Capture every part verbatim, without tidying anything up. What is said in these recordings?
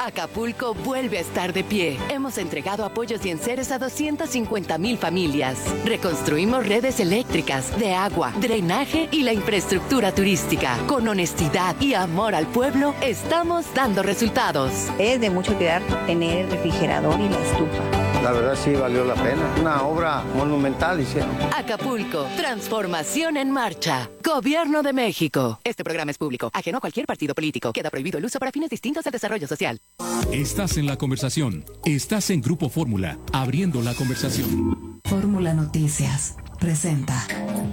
Acapulco vuelve a estar de pie. Hemos entregado apoyos y enseres a doscientas cincuenta mil familias. Reconstruimos redes eléctricas, de agua, drenaje y la infraestructura turística. Con honestidad y amor al pueblo, estamos dando resultados. Es de mucho cuidar tener el refrigerador y la estufa. La verdad sí valió la pena. Una obra monumental hicieron. Acapulco, transformación en marcha. Gobierno de México. Este programa es público, ajeno a cualquier partido político. Queda prohibido el uso para fines distintos al desarrollo social. Estás en la conversación. Estás en Grupo Fórmula, abriendo la conversación. Fórmula Noticias presenta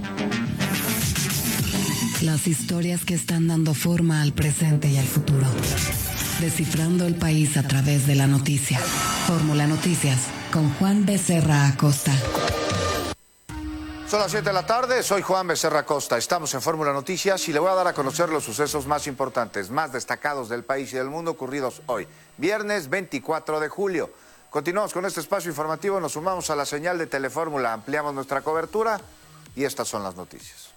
las historias que están dando forma al presente y al futuro. Descifrando el país a través de la noticia. Fórmula Noticias, con Juan Becerra Acosta. Son las siete de la tarde, soy Juan Becerra Acosta. Estamos en Fórmula Noticias y le voy a dar a conocer los sucesos más importantes, más destacados del país y del mundo ocurridos hoy, viernes veinticuatro de julio. Continuamos con este espacio informativo, nos sumamos a la señal de Telefórmula, ampliamos nuestra cobertura y estas son las noticias.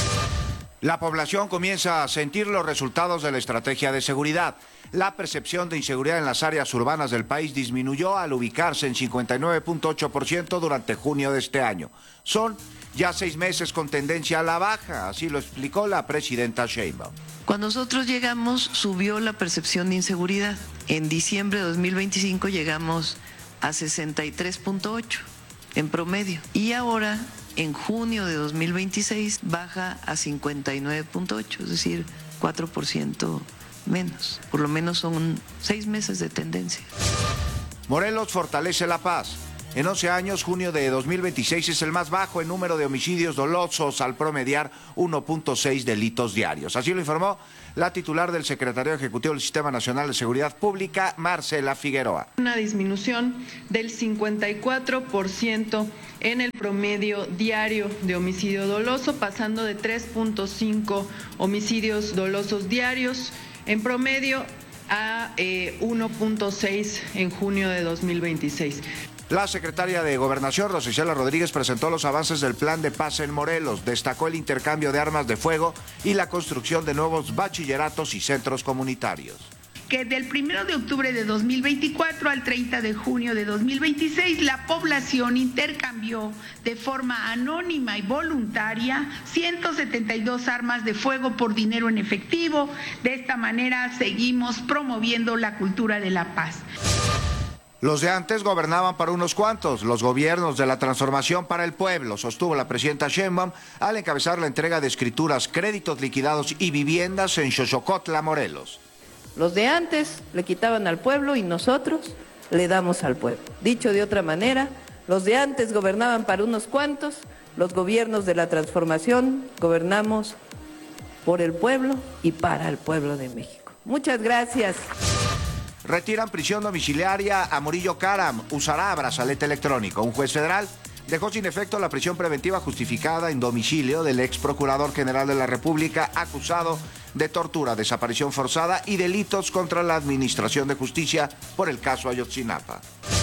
La población comienza a sentir los resultados de la estrategia de seguridad. La percepción de inseguridad en las áreas urbanas del país disminuyó al ubicarse en cincuenta y nueve punto ocho por ciento durante junio de este año. Son ya seis meses con tendencia a la baja, así lo explicó la presidenta Sheinbaum. Cuando nosotros llegamos, subió la percepción de inseguridad. En diciembre de dos mil veinticinco llegamos a sesenta y tres punto ocho en promedio. Y ahora, en junio de dos mil veintiséis, baja a cincuenta y nueve punto ocho, es decir, cuatro por ciento menos. Por lo menos son seis meses de tendencia. Morelos fortalece la paz. En once años, junio de dos mil veintiséis es el más bajo en número de homicidios dolosos al promediar uno punto seis delitos diarios. Así lo informó la titular del Secretariado Ejecutivo del Sistema Nacional de Seguridad Pública, Marcela Figueroa. Una disminución del cincuenta y cuatro por ciento en el promedio diario de homicidio doloso, pasando de tres punto cinco homicidios dolosos diarios en promedio a eh, uno punto seis en junio de dos mil veintiséis. La secretaria de Gobernación, Rosa Isela Rodríguez, presentó los avances del Plan de Paz en Morelos. Destacó el intercambio de armas de fuego y la construcción de nuevos bachilleratos y centros comunitarios. Que del primero de octubre de dos mil veinticuatro al treinta de junio de dos mil veintiséis, la población intercambió de forma anónima y voluntaria ciento setenta y dos armas de fuego por dinero en efectivo. De esta manera seguimos promoviendo la cultura de la paz. Los de antes gobernaban para unos cuantos, los gobiernos de la transformación para el pueblo, sostuvo la presidenta Sheinbaum al encabezar la entrega de escrituras, créditos liquidados y viviendas en Xochocotla, Morelos. Los de antes le quitaban al pueblo y nosotros le damos al pueblo. Dicho de otra manera, los de antes gobernaban para unos cuantos, los gobiernos de la transformación gobernamos por el pueblo y para el pueblo de México. Muchas gracias. Retiran prisión domiciliaria a Murillo Karam, usará brazalete electrónico. Un juez federal dejó sin efecto la prisión preventiva justificada en domicilio del ex procurador general de la República acusado de tortura, desaparición forzada y delitos contra la administración de justicia por el caso Ayotzinapa.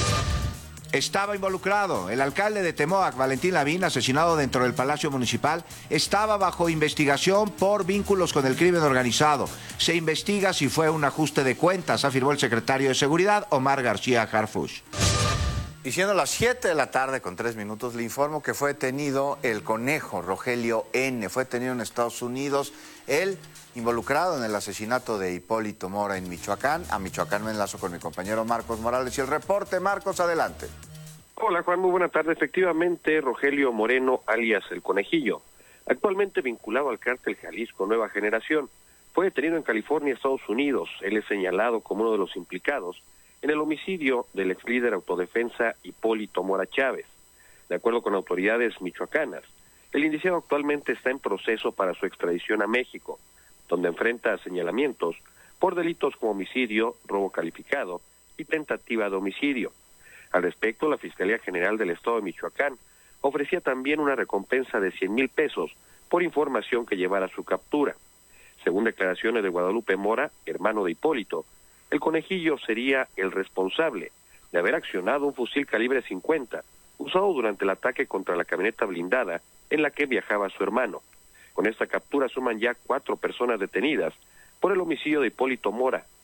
Estaba involucrado. El alcalde de Temoac, Valentín Lavín, asesinado dentro del Palacio Municipal, estaba bajo investigación por vínculos con el crimen organizado. Se investiga si fue un ajuste de cuentas, afirmó el secretario de Seguridad, Omar García Harfuch. Y siendo las siete de la tarde con tres minutos, le informo que fue detenido el conejo Rogelio N. Fue detenido en Estados Unidos. Él, involucrado en el asesinato de Hipólito Mora en Michoacán. A Michoacán me enlazo con mi compañero Marcos Morales y el reporte. Marcos, adelante. Hola Juan, muy buena tarde. Efectivamente, Rogelio Moreno, alias El Conejillo, actualmente vinculado al cártel Jalisco Nueva Generación, fue detenido en California, Estados Unidos. Él es señalado como uno de los implicados en el homicidio del ex líder autodefensa Hipólito Mora Chávez. De acuerdo con autoridades michoacanas, el indiciado actualmente está en proceso para su extradición a México, donde enfrenta señalamientos por delitos como homicidio, robo calificado y tentativa de homicidio. Al respecto, la Fiscalía General del Estado de Michoacán ofrecía también una recompensa de cien mil pesos por información que llevara a su captura. Según declaraciones de Guadalupe Mora, hermano de Hipólito, el Conejillo sería el responsable de haber accionado un fusil calibre cincuenta usado durante el ataque contra la camioneta blindada en la que viajaba su hermano. Con esta captura suman ya cuatro personas detenidas por el homicidio de Hipólito Mora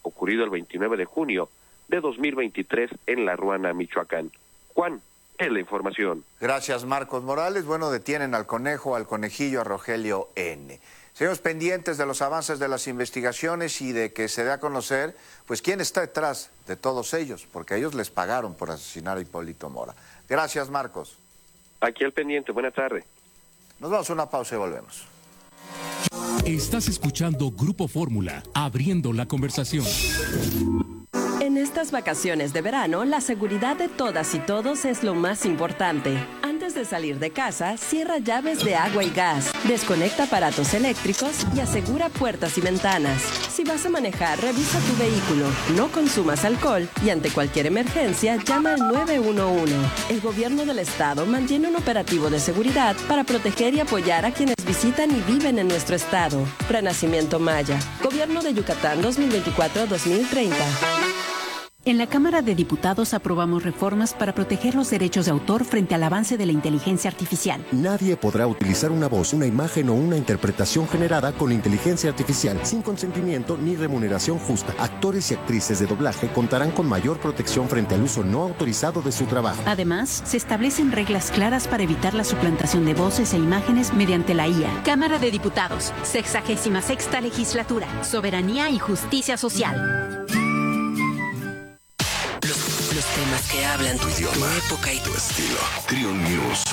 ocurrido el veintinueve de junio de dos mil veintitrés en La Ruana, Michoacán. Juan, es la información. Gracias, Marcos Morales. Bueno, detienen al conejo, al conejillo, a Rogelio N. Seguimos pendientes de los avances de las investigaciones y de que se dé a conocer, pues, quién está detrás de todos ellos, porque ellos les pagaron por asesinar a Hipólito Mora. Gracias, Marcos. Aquí al pendiente. Buena tarde. Nos vamos a una pausa y volvemos. Estás escuchando Grupo Fórmula, abriendo la conversación. En estas vacaciones de verano, la seguridad de todas y todos es lo más importante. Antes de salir de casa, cierra llaves de agua y gas, desconecta aparatos eléctricos y asegura puertas y ventanas. Si vas a manejar, revisa tu vehículo, no consumas alcohol y ante cualquier emergencia, llama al nueve uno uno. El gobierno del estado mantiene un operativo de seguridad para proteger y apoyar a quienes visitan y viven en nuestro estado. Renacimiento Maya, Gobierno de Yucatán dos mil veinticuatro a dos mil treinta. En la Cámara de Diputados aprobamos reformas para proteger los derechos de autor frente al avance de la inteligencia artificial. Nadie podrá utilizar una voz, una imagen o una interpretación generada con inteligencia artificial sin consentimiento ni remuneración justa. Actores y actrices de doblaje contarán con mayor protección frente al uso no autorizado de su trabajo. Además, se establecen reglas claras para evitar la suplantación de voces e imágenes mediante la I A. Cámara de Diputados, sexagésima sexta legislatura, soberanía y justicia social. Los temas que hablan tu idioma, tu época y tu estilo. Trio News.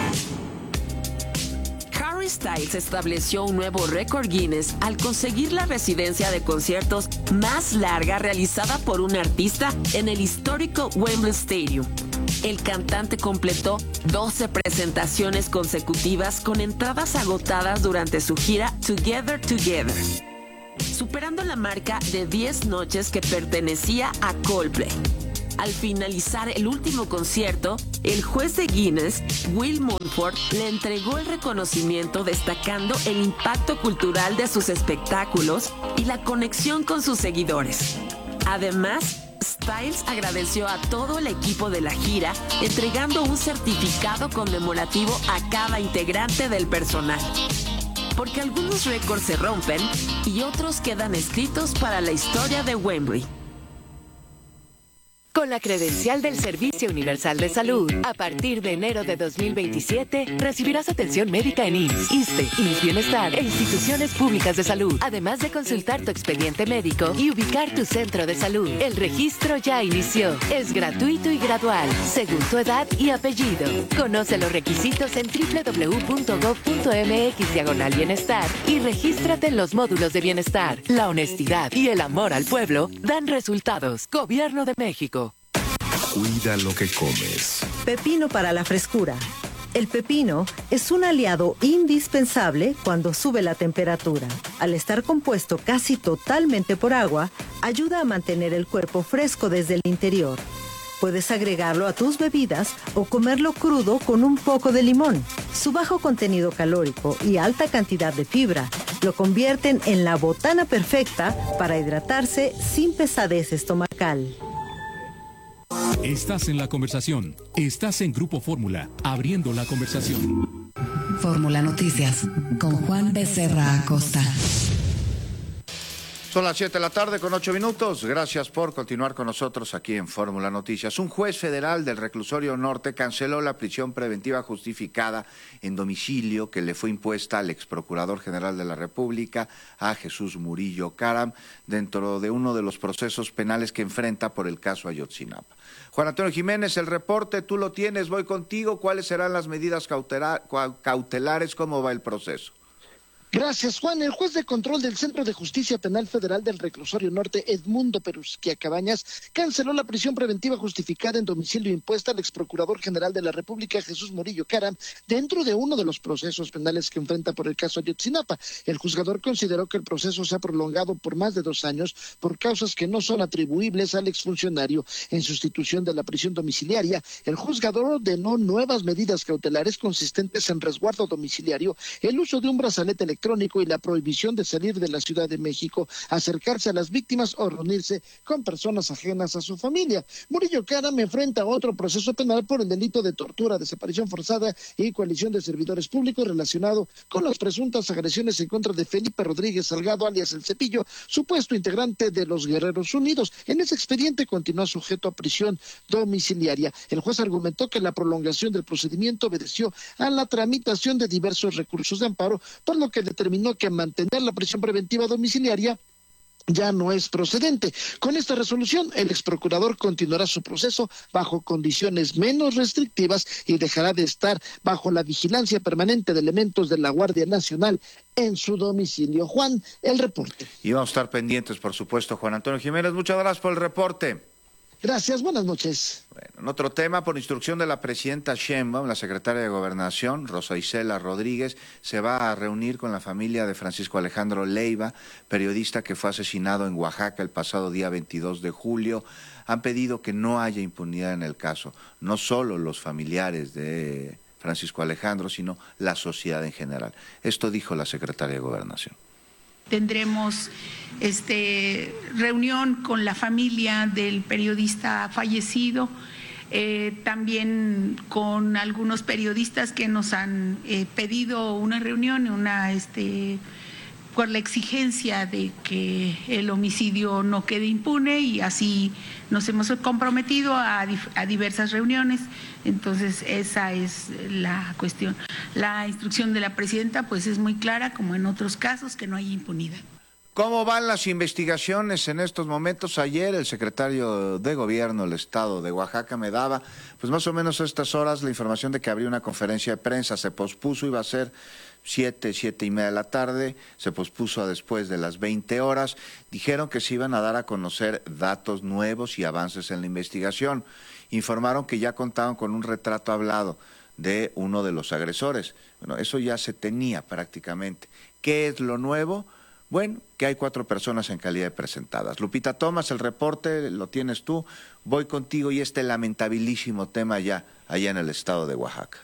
Harry Styles estableció un nuevo récord Guinness al conseguir la residencia de conciertos más larga realizada por un artista en el histórico Wembley Stadium. El cantante completó doce presentaciones consecutivas con entradas agotadas durante su gira Together Together, superando la marca de diez noches que pertenecía a Coldplay. Al finalizar el último concierto, el juez de Guinness, Will Montfort, le entregó el reconocimiento destacando el impacto cultural de sus espectáculos y la conexión con sus seguidores. Además, Styles agradeció a todo el equipo de la gira, entregando un certificado conmemorativo a cada integrante del personal. Porque algunos récords se rompen y otros quedan escritos para la historia de Wembley. Con la credencial del Servicio Universal de Salud, a partir de enero de dos mil veintisiete, recibirás atención médica en I M S S, ISSSTE, I M S S Bienestar e instituciones públicas de salud, además de consultar tu expediente médico y ubicar tu centro de salud. El registro ya inició. Es gratuito y gradual, según tu edad y apellido. Conoce los requisitos en doble u doble u doble u punto gob punto eme equis diagonal bienestar y regístrate en los módulos de bienestar. La honestidad y el amor al pueblo dan resultados. Gobierno de México. Cuida lo que comes. Pepino para la frescura. El pepino es un aliado indispensable cuando sube la temperatura. Al estar compuesto casi totalmente por agua, ayuda a mantener el cuerpo fresco desde el interior. Puedes agregarlo a tus bebidas o comerlo crudo con un poco de limón. Su bajo contenido calórico y alta cantidad de fibra lo convierten en la botana perfecta para hidratarse sin pesadez estomacal. Estás en la conversación. Estás en Grupo Fórmula, abriendo la conversación. Fórmula Noticias, con Juan Becerra Acosta. Son las siete de la tarde con ocho minutos. Gracias por continuar con nosotros aquí en Fórmula Noticias. Un juez federal del Reclusorio Norte canceló la prisión preventiva justificada en domicilio que le fue impuesta al ex procurador general de la República, a Jesús Murillo Caram, dentro de uno de los procesos penales que enfrenta por el caso Ayotzinapa. Juan Antonio Jiménez, el reporte, tú lo tienes, voy contigo. ¿Cuáles serán las medidas cautelares? ¿Cómo va el proceso? Gracias, Juan. El juez de control del Centro de Justicia Penal Federal del Reclusorio Norte, Edmundo Perusquia Cabañas, canceló la prisión preventiva justificada en domicilio impuesta al exprocurador general de la República, Jesús Murillo Caram, dentro de uno de los procesos penales que enfrenta por el caso Ayotzinapa. El juzgador consideró que el proceso se ha prolongado por más de dos años por causas que no son atribuibles al exfuncionario. En sustitución de la prisión domiciliaria, el juzgador ordenó nuevas medidas cautelares consistentes en resguardo domiciliario, el uso de un brazalete electrónico electrónico y la prohibición de salir de la Ciudad de México, acercarse a las víctimas o reunirse con personas ajenas a su familia. Murillo Karam enfrenta otro proceso penal por el delito de tortura, desaparición forzada y coalición de servidores públicos relacionado con las presuntas agresiones en contra de Felipe Rodríguez Salgado, alias El Cepillo, supuesto integrante de los Guerreros Unidos. En ese expediente continúa sujeto a prisión domiciliaria. El juez argumentó que la prolongación del procedimiento obedeció a la tramitación de diversos recursos de amparo, por lo que determinó que mantener la prisión preventiva domiciliaria ya no es procedente. Con esta resolución, el exprocurador continuará su proceso bajo condiciones menos restrictivas y dejará de estar bajo la vigilancia permanente de elementos de la Guardia Nacional en su domicilio. Juan, el reporte. Y vamos a estar pendientes, por supuesto, Juan Antonio Jiménez. Muchas gracias por el reporte. Gracias, buenas noches. Bueno, en otro tema, por instrucción de la presidenta Sheinbaum, la secretaria de Gobernación, Rosa Isela Rodríguez, se va a reunir con la familia de Francisco Alejandro Leiva, periodista que fue asesinado en Oaxaca el pasado día veintidós de julio. Han pedido que no haya impunidad en el caso, no solo los familiares de Francisco Alejandro, sino la sociedad en general. Esto dijo la secretaria de Gobernación. Tendremos este, reunión con la familia del periodista fallecido, eh, también con algunos periodistas que nos han eh, pedido una reunión, una este, por la exigencia de que el homicidio no quede impune, y así nos hemos comprometido a, a diversas reuniones. Entonces esa es la cuestión. La instrucción de la presidenta pues es muy clara, como en otros casos, que no hay impunidad. ¿Cómo van las investigaciones en estos momentos? Ayer el secretario de Gobierno del Estado de Oaxaca me daba, pues más o menos a estas horas, la información de que habría una conferencia de prensa. Se pospuso, iba a ser siete, siete y media de la tarde, se pospuso a después de las veinte horas. Dijeron que se iban a dar a conocer datos nuevos y avances en la investigación. Informaron que ya contaban con un retrato hablado de uno de los agresores. Bueno, eso ya se tenía prácticamente. ¿Qué es lo nuevo? Bueno, que hay cuatro personas en calidad de presentadas. Lupita Thomas, el reporte lo tienes tú. Voy contigo y este lamentabilísimo tema ya allá en el estado de Oaxaca.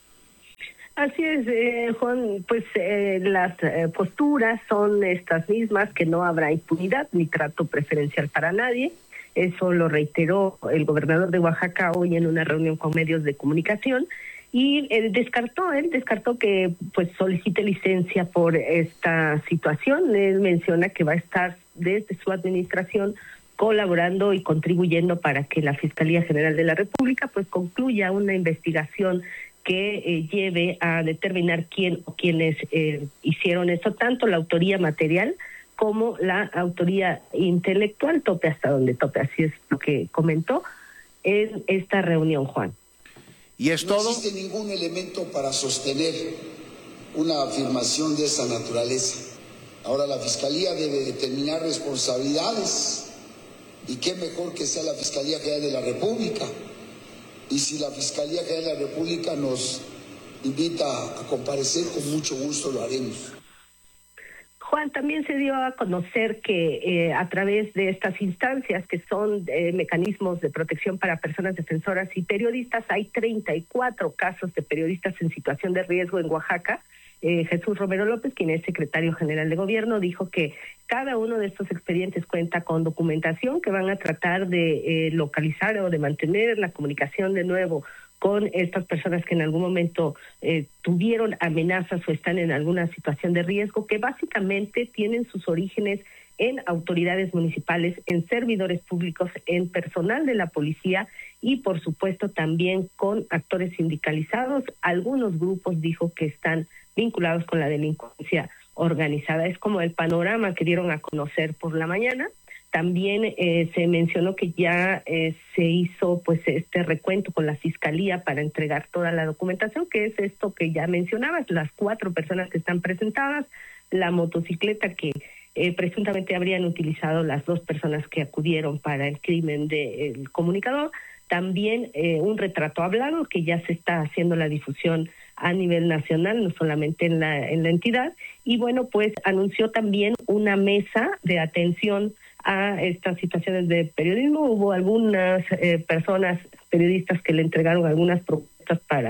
Así es, eh, Juan, pues eh, las eh, posturas son estas mismas, que no habrá impunidad ni trato preferencial para nadie. Eso lo reiteró el gobernador de Oaxaca hoy en una reunión con medios de comunicación, y él descartó, él descartó que pues solicite licencia por esta situación. Él menciona que va a estar desde su administración colaborando y contribuyendo para que la Fiscalía General de la República pues concluya una investigación que eh, lleve a determinar quién o quiénes eh, hicieron esto, tanto la autoría material como la autoría intelectual, tope hasta donde tope. Así es lo que comentó en esta reunión, Juan. ¿Y es todo? No existe ningún elemento para sostener una afirmación de esa naturaleza. Ahora la Fiscalía debe determinar responsabilidades, y qué mejor que sea la Fiscalía General de la República. Y si la Fiscalía General de la República nos invita a comparecer, con mucho gusto lo haremos. Juan, también se dio a conocer que eh, a través de estas instancias, que son eh, mecanismos de protección para personas defensoras y periodistas, hay treinta y cuatro casos de periodistas en situación de riesgo en Oaxaca. Eh, Jesús Romero López, quien es secretario general de Gobierno, dijo que cada uno de estos expedientes cuenta con documentación que van a tratar de eh, localizar o de mantener la comunicación de nuevo con estas personas que en algún momento eh, tuvieron amenazas o están en alguna situación de riesgo, que básicamente tienen sus orígenes en autoridades municipales, en servidores públicos, en personal de la policía y, por supuesto, también con actores sindicalizados. Algunos grupos, dijo, que están vinculados con la delincuencia organizada. Es como el panorama que dieron a conocer por la mañana. También eh, se mencionó que ya eh, se hizo pues este recuento con la Fiscalía para entregar toda la documentación, que es esto que ya mencionabas, las cuatro personas que están presentadas, la motocicleta que eh, presuntamente habrían utilizado las dos personas que acudieron para el crimen del comunicador, también eh, un retrato hablado que ya se está haciendo la difusión a nivel nacional, no solamente en la, en la entidad, y bueno, pues anunció también una mesa de atención a estas situaciones de periodismo. Hubo algunas eh, personas, periodistas, que le entregaron algunas propuestas para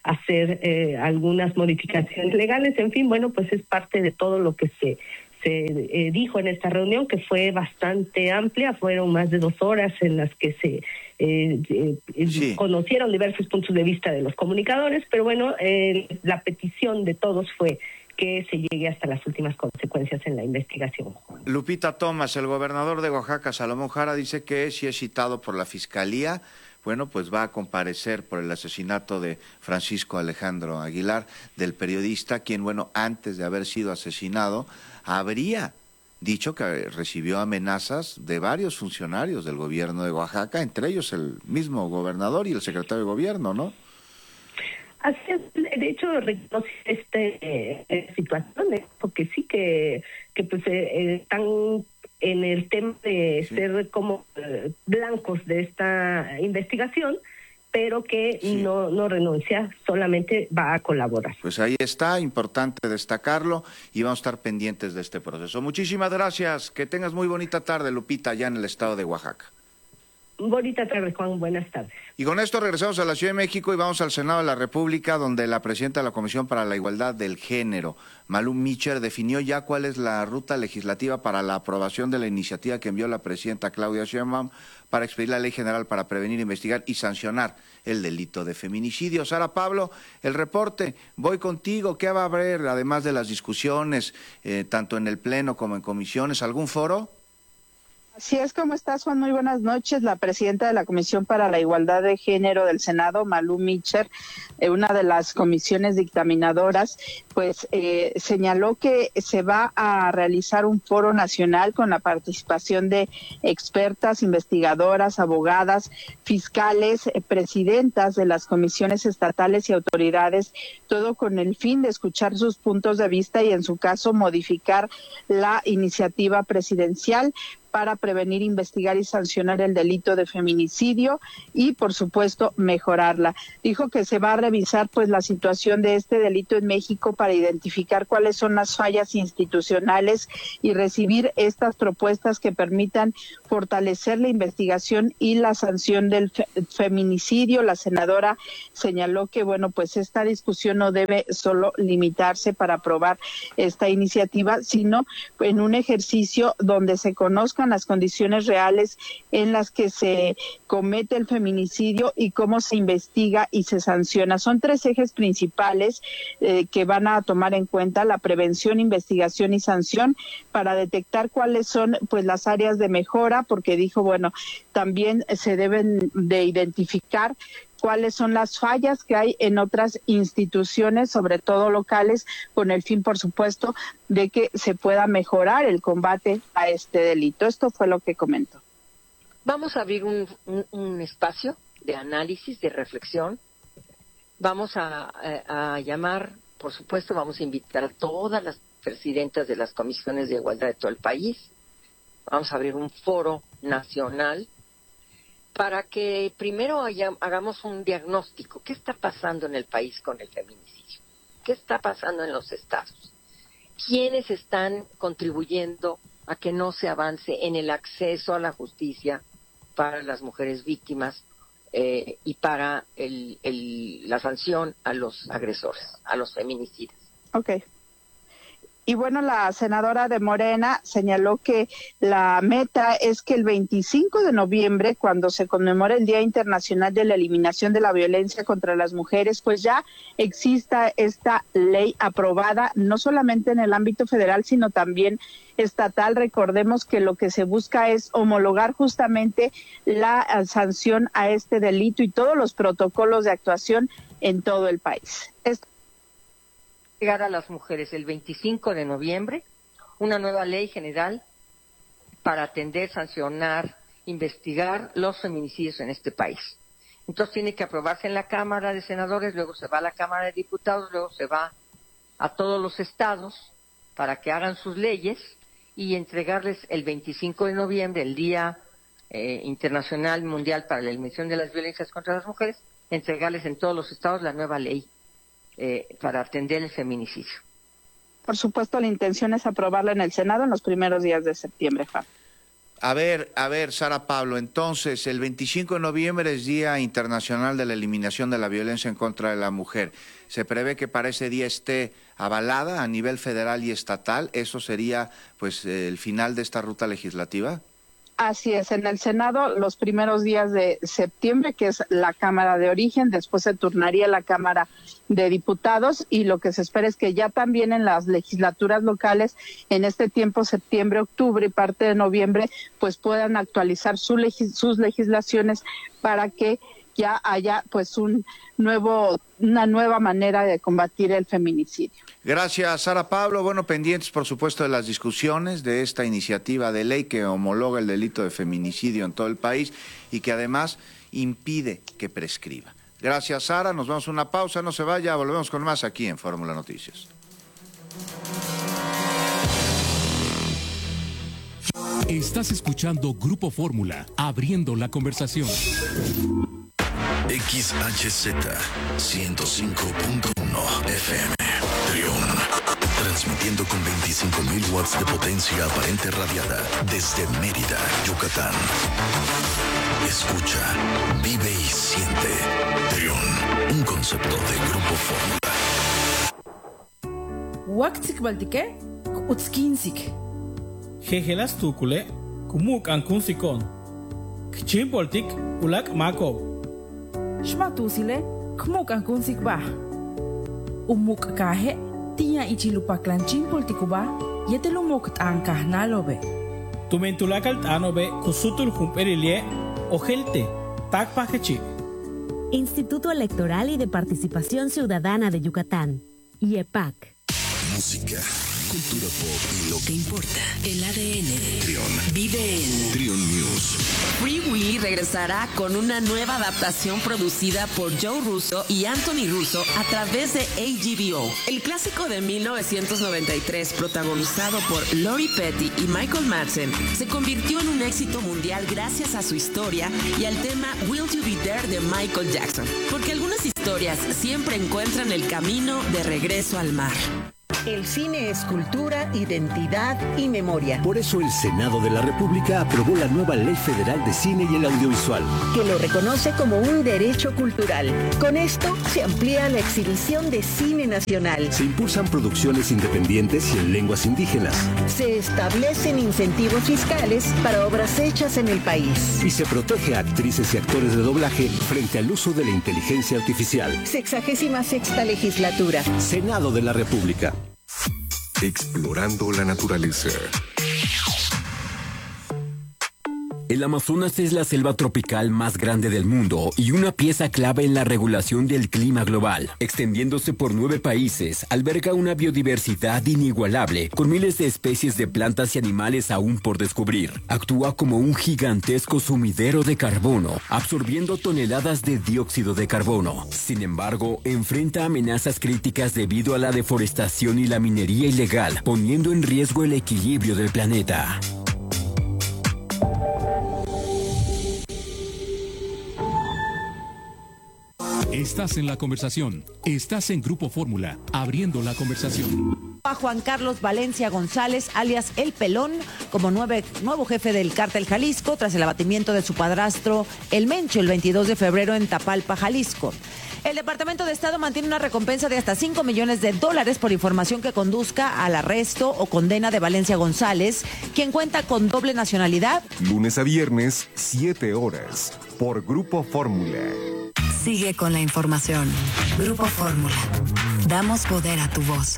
hacer eh, algunas modificaciones legales. En fin, bueno, pues es parte de todo lo que se se eh, dijo en esta reunión, que fue bastante amplia. Fueron más de dos horas en las que se eh, eh, sí. conocieron diversos puntos de vista de los comunicadores, pero bueno, eh, la petición de todos fue que se llegue hasta las últimas consecuencias en la investigación. Lupita Thomas, el gobernador de Oaxaca, Salomón Jara, dice que si es citado por la Fiscalía, bueno, pues va a comparecer por el asesinato de Francisco Alejandro Aguilar, del periodista, quien, bueno, antes de haber sido asesinado, habría dicho que recibió amenazas de varios funcionarios del gobierno de Oaxaca, entre ellos el mismo gobernador y el secretario de gobierno, ¿no? Así es, de hecho reconoce esta eh, situación, porque sí que, que pues eh, están en el tema de sí. ser como eh, blancos de esta investigación, pero que sí. no, no renuncia, solamente va a colaborar. Pues ahí está, importante destacarlo, y vamos a estar pendientes de este proceso. Muchísimas gracias, que tengas muy bonita tarde, Lupita, allá en el estado de Oaxaca. Bonita tarde, Juan, buenas tardes. Y con esto regresamos a la Ciudad de México y vamos al Senado de la República, donde la presidenta de la Comisión para la Igualdad del Género, Malú Micher, definió ya cuál es la ruta legislativa para la aprobación de la iniciativa que envió la presidenta Claudia Sheinbaum para expedir la Ley General para prevenir, investigar y sancionar el delito de feminicidio. Sara Pablo, el reporte, voy contigo. ¿Qué va a haber, además de las discusiones, eh, tanto en el Pleno como en comisiones? ¿Algún foro? Así es, ¿cómo estás, Juan? Muy buenas noches. La presidenta de la Comisión para la Igualdad de Género del Senado, Malú Micher, eh, una de las comisiones dictaminadoras, pues eh, señaló que se va a realizar un foro nacional con la participación de expertas, investigadoras, abogadas, fiscales, eh, presidentas de las comisiones estatales y autoridades, todo con el fin de escuchar sus puntos de vista y, en su caso, modificar la iniciativa presidencial para prevenir, investigar y sancionar el delito de feminicidio y, por supuesto, mejorarla. Dijo que se va a revisar pues la situación de este delito en México para identificar cuáles son las fallas institucionales y recibir estas propuestas que permitan fortalecer la investigación y la sanción del fe feminicidio. La senadora señaló que, bueno, pues esta discusión no debe solo limitarse para aprobar esta iniciativa, sino en un ejercicio donde se conozca las condiciones reales en las que se comete el feminicidio y cómo se investiga y se sanciona. Son tres ejes principales eh, que van a tomar en cuenta: la prevención, investigación y sanción, para detectar cuáles son pues las áreas de mejora, porque dijo, bueno, también se deben de identificar cuáles son las fallas que hay en otras instituciones, sobre todo locales, con el fin, por supuesto, de que se pueda mejorar el combate a este delito. Esto fue lo que comentó. Vamos a abrir un, un, un espacio de análisis, de reflexión. Vamos a, a, a llamar, por supuesto, vamos a invitar a todas las presidentas de las comisiones de igualdad de todo el país. Vamos a abrir un foro nacional para que primero haya, hagamos un diagnóstico. ¿Qué está pasando en el país con el feminicidio? ¿Qué está pasando en los estados? ¿Quiénes están contribuyendo a que no se avance en el acceso a la justicia para las mujeres víctimas eh, y para el, el, la sanción a los agresores, a los feminicidas? Okay. Y bueno, la senadora de Morena señaló que la meta es que el veinticinco de noviembre, cuando se conmemora el Día Internacional de la Eliminación de la Violencia contra las Mujeres, pues ya exista esta ley aprobada, no solamente en el ámbito federal, sino también estatal. Recordemos que lo que se busca es homologar justamente la sanción a este delito y todos los protocolos de actuación en todo el país. Esto llegar a las mujeres el veinticinco de noviembre una nueva ley general para atender, sancionar, investigar los feminicidios en este país. Entonces tiene que aprobarse en la Cámara de Senadores, luego se va a la Cámara de Diputados, luego se va a todos los estados para que hagan sus leyes y entregarles el veinticinco de noviembre, el Día eh, Internacional Mundial para la Eliminación de las Violencias contra las Mujeres, entregarles en todos los estados la nueva ley Eh, para atender el feminicidio. Por supuesto, la intención es aprobarla en el Senado en los primeros días de septiembre, Juan. A ver, a ver, Sara Pablo, entonces el veinticinco de noviembre es Día Internacional de la Eliminación de la Violencia en contra de la Mujer. Se prevé que para ese día esté avalada a nivel federal y estatal. ¿Eso sería pues el final de esta ruta legislativa? Así es, en el Senado los primeros días de septiembre, que es la Cámara de Origen, después se turnaría la Cámara de Diputados y lo que se espera es que ya también en las legislaturas locales, en este tiempo, septiembre, octubre y parte de noviembre, pues puedan actualizar su legis- sus legislaciones para que ya haya pues un nuevo, una nueva manera de combatir el feminicidio. Gracias, Sara Pablo. Bueno, pendientes, por supuesto, de las discusiones de esta iniciativa de ley que homologa el delito de feminicidio en todo el país y que además impide que prescriba. Gracias, Sara. Nos vamos a una pausa. No se vaya. Volvemos con más aquí en Fórmula Noticias. Estás escuchando Grupo Fórmula, abriendo la conversación. X H Z ciento cinco punto uno F M, Trión, transmitiendo con veinticinco mil watts de potencia aparente radiada desde Mérida, Yucatán. Escucha, vive y siente. Trión, un concepto de Grupo Fórmula. Waktik baltike, utskinsik. Jejelas tukule, kumuk ankunsikon. Kchim poltik, ulak makob. Shmatusile, kmuk ankunsik bah. Umuk kahe, tiya ichilupak poltiku bah, yetelumuk tankah nalobe. Tumentulakal tanobe, kusutul jumperilie, ojelte, takpakechi. Instituto Electoral y de Participación Ciudadana de Yucatán, I E P A C. Música, cultura pop y lo que importa. El A D N. Trión. Vive en Trión News. Free Willy regresará con una nueva adaptación producida por Joe Russo y Anthony Russo a través de H B O. El clásico de mil novecientos noventa y tres, protagonizado por Lori Petty y Michael Madsen, se convirtió en un éxito mundial gracias a su historia y al tema Will You Be There de Michael Jackson. Porque algunas historias siempre encuentran el camino de regreso al mar. El cine es cultura, identidad y memoria. Por eso el Senado de la República aprobó la nueva Ley Federal de Cine y el Audiovisual, que lo reconoce como un derecho cultural. Con esto se amplía la exhibición de cine nacional. Se impulsan producciones independientes y en lenguas indígenas. Se establecen incentivos fiscales para obras hechas en el país. Y se protege a actrices y actores de doblaje frente al uso de la inteligencia artificial. Sexagésima sexta legislatura. Senado de la República. Explorando la naturaleza. El Amazonas es la selva tropical más grande del mundo y una pieza clave en la regulación del clima global. Extendiéndose por nueve países, alberga una biodiversidad inigualable, con miles de especies de plantas y animales aún por descubrir. Actúa como un gigantesco sumidero de carbono, absorbiendo toneladas de dióxido de carbono. Sin embargo, enfrenta amenazas críticas debido a la deforestación y la minería ilegal, poniendo en riesgo el equilibrio del planeta. Estás en la conversación. Estás en Grupo Fórmula, abriendo la conversación. A Juan Carlos Valencia González, alias El Pelón, como nueve, nuevo jefe del Cártel Jalisco, tras el abatimiento de su padrastro, El Mencho, el veintidós de febrero en Tapalpa, Jalisco. El Departamento de Estado mantiene una recompensa de hasta cinco millones de dólares por información que conduzca al arresto o condena de Valencia González, quien cuenta con doble nacionalidad. Lunes a viernes, siete horas, por Grupo Fórmula. Sigue con la información. Grupo Fórmula. Damos poder a tu voz.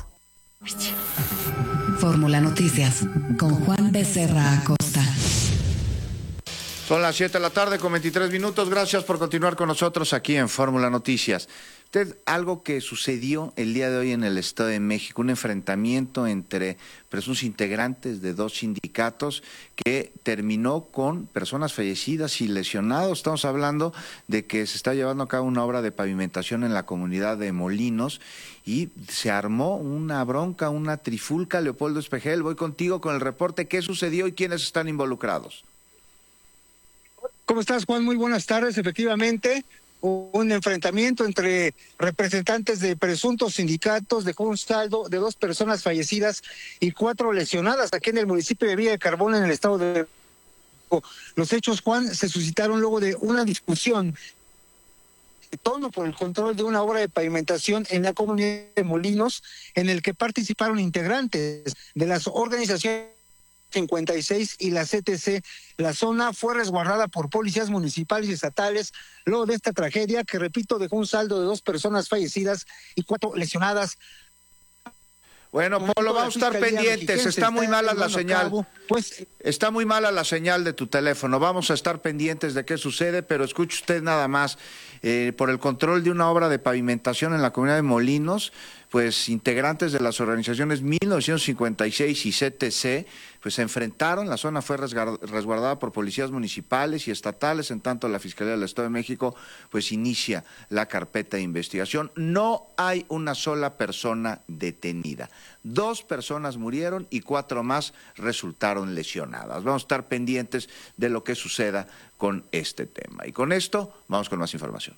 Fórmula Noticias, con Juan Becerra Acosta. Son las siete de la tarde con veintitrés minutos. Gracias por continuar con nosotros aquí en Fórmula Noticias. Usted, algo que sucedió el día de hoy en el Estado de México, un enfrentamiento entre presuntos integrantes de dos sindicatos que terminó con personas fallecidas y lesionados. Estamos hablando de que se está llevando a cabo una obra de pavimentación en la comunidad de Molinos y se armó una bronca, una trifulca. Leopoldo Espejel, voy contigo con el reporte. ¿Qué sucedió y quiénes están involucrados? ¿Cómo estás, Juan? Muy buenas tardes. Efectivamente, un enfrentamiento entre representantes de presuntos sindicatos dejó un saldo de dos personas fallecidas y cuatro lesionadas aquí en el municipio de Villa de Carbón, en el estado de Los hechos, Juan, se suscitaron luego de una discusión de tono por el control de una obra de pavimentación en la comunidad de Molinos, en el que participaron integrantes de las organizaciones cincuenta y seis y la C T C. La zona fue resguardada por policías municipales y estatales luego de esta tragedia que, repito, dejó un saldo de dos personas fallecidas y cuatro lesionadas. Bueno, Polo, vamos a estar pendientes. Está muy mala la señal. Pues, Está muy mala la señal de tu teléfono. Vamos a estar pendientes de qué sucede, pero escuche usted nada más. Eh, por el control de una obra de pavimentación en la comunidad de Molinos, pues integrantes de las organizaciones mil novecientos cincuenta y seis y C T C, pues se enfrentaron. La zona fue resguardada por policías municipales y estatales, en tanto la Fiscalía del Estado de México pues inicia la carpeta de investigación. No hay una sola persona detenida. Dos personas murieron y cuatro más resultaron lesionadas. Vamos a estar pendientes de lo que suceda con este tema. Y con esto vamos con más información.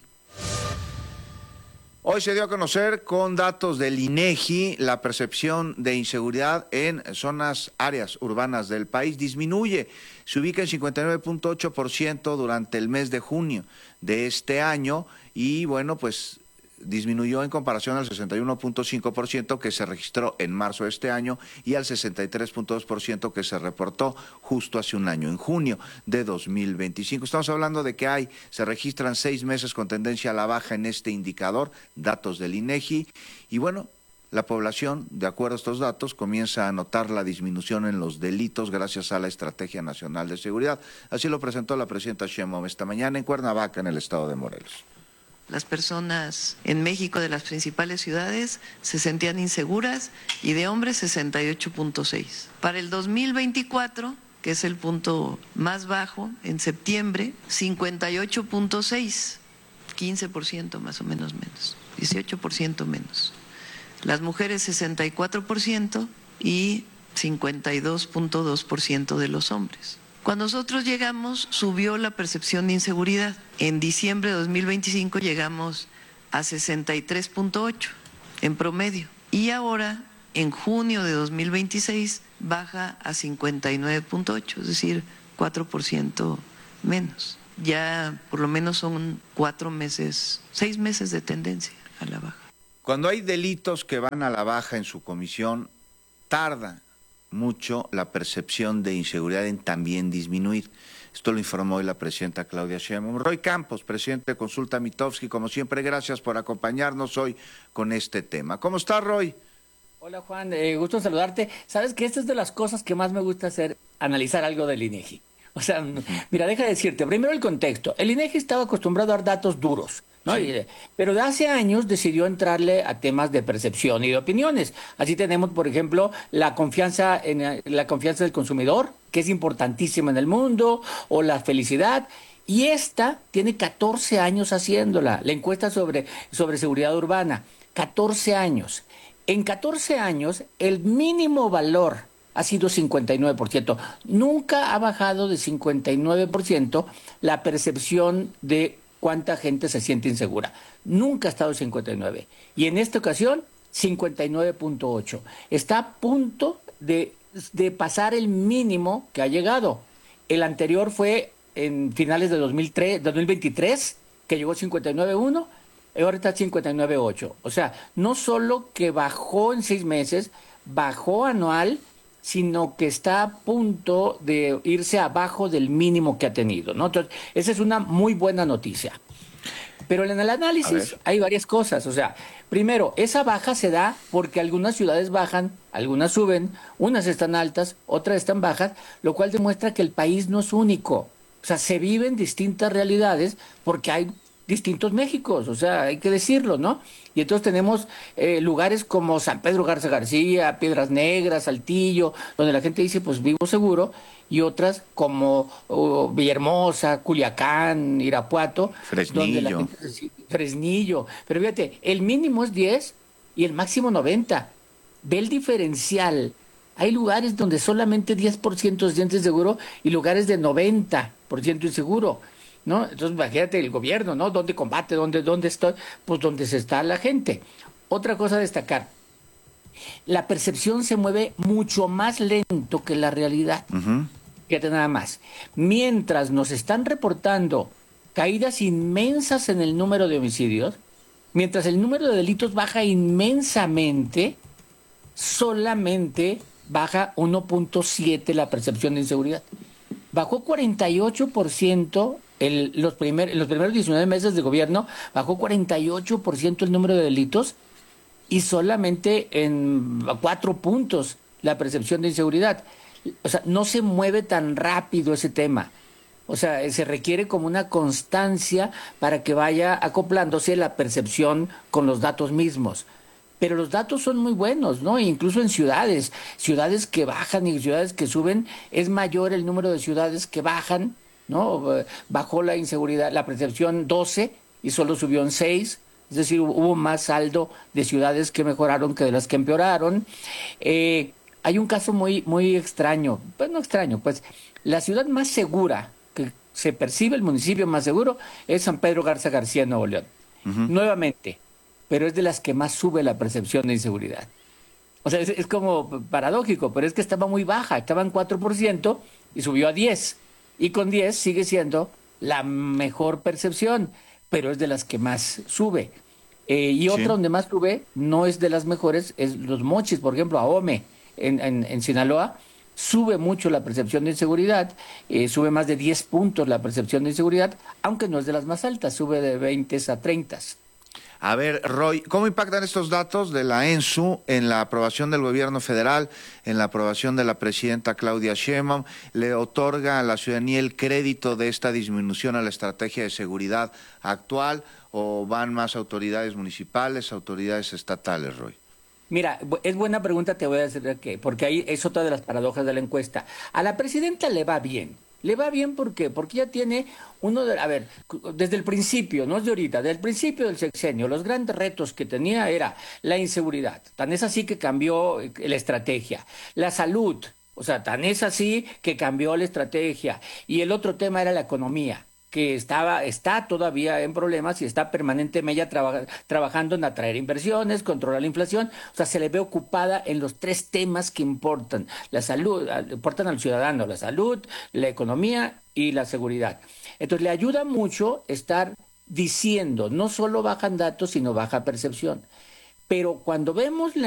Hoy se dio a conocer con datos del INEGI la percepción de inseguridad en zonas, áreas urbanas del país disminuye. Se ubica en cincuenta y nueve punto ocho por ciento durante el mes de junio de este año y bueno, pues disminuyó en comparación al sesenta y uno punto cinco por ciento que se registró en marzo de este año y al sesenta y tres punto dos por ciento que se reportó justo hace un año, en junio de dos mil veinticinco. Estamos hablando de que hay, se registran seis meses con tendencia a la baja en este indicador, datos del INEGI, y bueno, la población, de acuerdo a estos datos, comienza a notar la disminución en los delitos gracias a la Estrategia Nacional de Seguridad. Así lo presentó la presidenta Sheinbaum esta mañana en Cuernavaca, en el estado de Morelos. Las personas en México de las principales ciudades se sentían inseguras y de hombres sesenta y ocho punto seis. Para el dos mil veinticuatro, que es el punto más bajo, en septiembre, cincuenta y ocho punto seis, quince por ciento más o menos menos, dieciocho por ciento menos. Las mujeres sesenta y cuatro por ciento y cincuenta y dos punto dos por ciento de los hombres. Cuando nosotros llegamos, subió la percepción de inseguridad. En diciembre de dos mil veinticinco llegamos a sesenta y tres punto ocho en promedio. Y ahora, en junio de dos mil veintiséis, baja a cincuenta y nueve punto ocho, es decir, cuatro por ciento menos. Ya por lo menos son cuatro meses, seis meses de tendencia a la baja. Cuando hay delitos que van a la baja en su comisión, tarda mucho la percepción de inseguridad en también disminuir. Esto lo informó hoy la presidenta Claudia Sheinbaum. Roy Campos, presidente de Consulta Mitofsky, como siempre, gracias por acompañarnos hoy con este tema. ¿Cómo está, Roy? Hola, Juan, eh, gusto en saludarte. Sabes que esta es de las cosas que más me gusta hacer, analizar algo del INEGI. O sea, mira, deja de decirte, primero el contexto. El INEGI estaba acostumbrado a dar datos duros, ¿no? Sí. Y, pero de hace años decidió entrarle a temas de percepción y de opiniones. Así tenemos, por ejemplo, la confianza en la confianza del consumidor, que es importantísima en el mundo, o la felicidad. Y esta tiene catorce años haciéndola, la encuesta sobre, sobre seguridad urbana. catorce años. En catorce años, el mínimo valor ha sido cincuenta y nueve por ciento. Nunca ha bajado de cincuenta y nueve por ciento la percepción de cuánta gente se siente insegura. Nunca ha estado en cincuenta y nueve. Y en esta ocasión, cincuenta y nueve punto ocho. Está a punto de, de pasar el mínimo que ha llegado. El anterior fue en finales de dos mil tres, dos mil veintitrés, que llegó a cincuenta y nueve punto uno, y ahora está cincuenta y nueve punto ocho. O sea, no solo que bajó en seis meses, bajó anual, sino que está a punto de irse abajo del mínimo que ha tenido, ¿no? Entonces, esa es una muy buena noticia. Pero en el análisis hay varias cosas. O sea, primero, esa baja se da porque algunas ciudades bajan, algunas suben, unas están altas, otras están bajas, lo cual demuestra que el país no es único. O sea, se viven distintas realidades porque hay distintos Méxicos, o sea, hay que decirlo, ¿no? Y entonces tenemos eh, lugares como San Pedro Garza García, Piedras Negras, Saltillo, donde la gente dice, pues vivo seguro, y otras como uh, Villahermosa, Culiacán, Irapuato, Fresnillo. Donde la gente, Fresnillo, pero fíjate, el mínimo es diez y el máximo noventa. Ve el diferencial. Hay lugares donde solamente diez por ciento se siente seguro y lugares de noventa por ciento inseguro, ¿no? Entonces, imagínate el gobierno, ¿no? ¿Dónde combate? ¿Dónde, dónde está? Pues donde se está la gente. Otra cosa a destacar, la percepción se mueve mucho más lento que la realidad. Uh-huh. Fíjate nada más. Mientras nos están reportando caídas inmensas en el número de homicidios, mientras el número de delitos baja inmensamente, solamente baja uno punto siete la percepción de inseguridad. Bajó cuarenta y ocho por ciento el, los, primer, los primeros diecinueve meses de gobierno, bajó cuarenta y ocho por ciento el número de delitos y solamente en cuatro puntos la percepción de inseguridad. O sea, no se mueve tan rápido ese tema. O sea, se requiere como una constancia para que vaya acoplándose la percepción con los datos mismos. Pero los datos son muy buenos, ¿no? Incluso en ciudades, ciudades que bajan y ciudades que suben, es mayor el número de ciudades que bajan, ¿no? Bajó la inseguridad, la percepción doce y solo subió en seis. Es decir, hubo más saldo de ciudades que mejoraron que de las que empeoraron. Eh, hay un caso muy, muy extraño, pues no extraño, pues la ciudad más segura que se percibe, el municipio más seguro, es San Pedro Garza García, Nuevo León. Uh-huh. Nuevamente, pero es de las que más sube la percepción de inseguridad. O sea, es, es como paradójico, pero es que estaba muy baja, estaba en cuatro por ciento y subió a diez. Y con diez sigue siendo la mejor percepción, pero es de las que más sube. Eh, y otra sí. donde más sube, no es de las mejores, es Los Mochis, por ejemplo, Ahome, en, en, en Sinaloa, sube mucho la percepción de inseguridad, eh, sube más de diez puntos la percepción de inseguridad, aunque no es de las más altas, sube de veinte a treinta. A ver, Roy, ¿cómo impactan estos datos de la ENSU en la aprobación del gobierno federal, en la aprobación de la presidenta Claudia Sheinbaum? ¿Le otorga a la ciudadanía el crédito de esta disminución a la estrategia de seguridad actual o van más autoridades municipales, autoridades estatales, Roy? Mira, es buena pregunta, te voy a decir qué, porque ahí es otra de las paradojas de la encuesta. A la presidenta le va bien. Le va bien, ¿por qué? Porque ella tiene uno de, a ver, desde el principio, no es de ahorita, desde el principio del sexenio, los grandes retos que tenía era la inseguridad, tan es así que cambió la estrategia, la salud, o sea, tan es así que cambió la estrategia, y el otro tema era la economía, que estaba, está todavía en problemas y está permanentemente traba, trabajando en atraer inversiones, controlar la inflación. O sea, se le ve ocupada en los tres temas que importan. La salud, importan al ciudadano, la salud, la economía y la seguridad. Entonces, le ayuda mucho estar diciendo, no solo bajan datos, sino baja percepción. Pero cuando vemos la